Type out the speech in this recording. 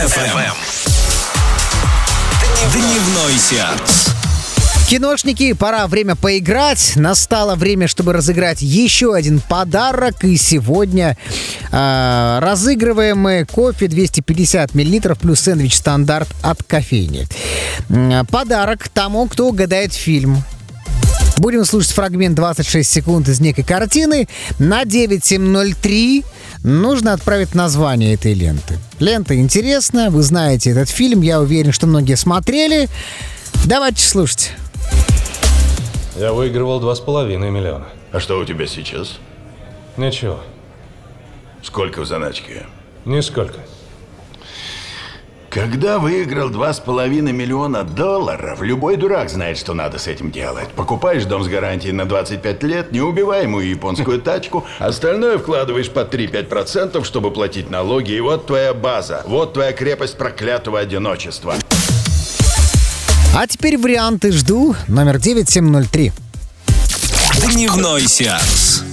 Дневной сеанс. Киношники, пора время поиграть. Настало время, чтобы разыграть еще один подарок. И сегодня разыгрываем мы кофе 250 мл плюс сэндвич стандарт от кофейни. Подарок тому, кто угадает фильм. Будем слушать фрагмент 26 секунд из некой картины. На 9703 нужно отправить название этой ленты. Лента интересная, вы знаете этот фильм. Я уверен, что многие смотрели. Давайте слушать. Я выигрывал 2,5 миллиона. А что у тебя сейчас? Ничего. Сколько в заначке? Нисколько. Когда выиграл 2,5 миллиона долларов, любой дурак знает, что надо с этим делать. Покупаешь дом с гарантией на 25 лет, неубиваемую японскую тачку, остальное вкладываешь по 3-5%, чтобы платить налоги, и вот твоя база, вот твоя крепость проклятого одиночества. А теперь варианты жду. Номер 9703. Дневной сеанс.